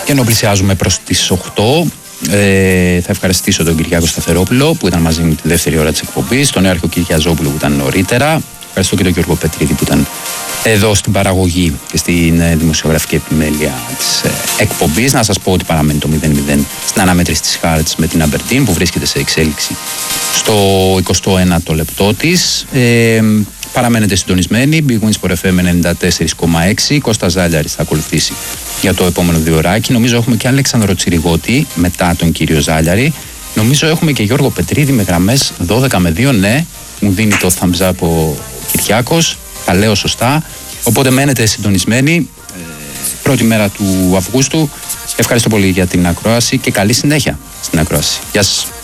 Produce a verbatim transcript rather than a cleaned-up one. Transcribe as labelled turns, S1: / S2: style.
S1: Και ενώ πλησιάζουμε προς τις οκτώ, ε, θα ευχαριστήσω τον Κυριάκο Σταθερόπουλο που ήταν μαζί μου τη δεύτερη ώρα της εκπομπής, τον Νέαρχο Κυριαζόπουλο που ήταν νωρίτερα. Ευχαριστώ και τον Γιώργο Πετρίδη που ήταν εδώ στην παραγωγή και στην ε, δημοσιογραφική επιμέλεια της ε, εκπομπής. Να σας πω ότι παραμένει το μηδέν μηδέν στην αναμέτρηση της Hearts με την Aberdeen που βρίσκεται σε εξέλιξη στο εικοστό ένατο λεπτό της. Ε, παραμένετε συντονισμένοι. Big Wins for εφ εμ ενενήντα τέσσερα κόμμα έξι. Κώστας Ζάλιαρης θα ακολουθήσει για το επόμενο διωράκι. Νομίζω έχουμε και Αλέξανδρο Τσιριγώτη μετά τον κύριο Ζάλιαρη. Νομίζω έχουμε και Γιώργο Πετρίδη με γραμμές δώδεκα με δύο. Ναι, μου δίνει το thumbs up ο Κυριάκος. Τα λέω σωστά. Οπότε μένετε συντονισμένοι. Ε, πρώτη μέρα του Αυγούστου. Ευχαριστώ πολύ για την ακρόαση και καλή συνέχεια στην ακρόαση. Γεια σας.